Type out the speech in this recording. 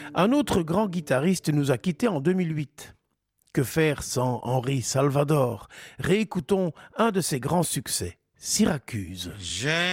Un autre grand guitariste nous a quittés en 2008. Que faire sans Henri Salvador? Réécoutons un de ses grands succès, Syracuse.